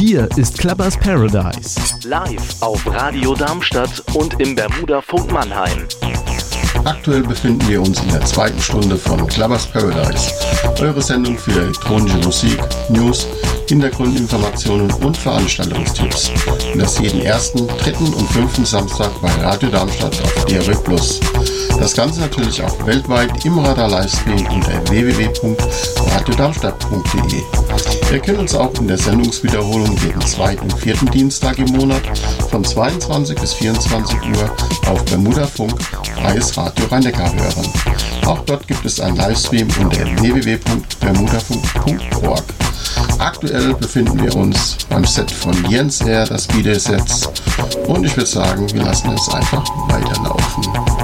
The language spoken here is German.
Hier ist Clubbers Paradise. Live auf Radio Darmstadt und im Bermuda-Funk Mannheim. Aktuell befinden wir uns in der zweiten Stunde von Clubbers Paradise, eure Sendung für elektronische Musik, News, Hintergrundinformationen und Veranstaltungstipps. Und das jeden ersten, dritten und fünften Samstag bei Radio Darmstadt auf DRB+. Das Ganze natürlich auch weltweit im Radar-Livestream unter www.radiodarmstadt.de. Ihr könnt uns auch in der Sendungswiederholung jeden zweiten und vierten Dienstag im Monat von 22 bis 24 Uhr auf Bermuda-Funk Freies Radio Rhein-Neckar hören. Auch dort gibt es einen Livestream unter www.bermudafunk.org. Aktuell befinden wir uns beim Set von Jens R., das Video-Sets. Und ich würde sagen, wir lassen es einfach weiterlaufen.